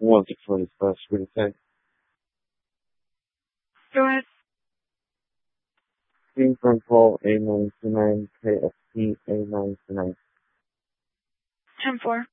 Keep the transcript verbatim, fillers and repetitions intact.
One six twenty first, really say. Go ahead. Team front call A nine two nine K F T A nine two nine. ten four.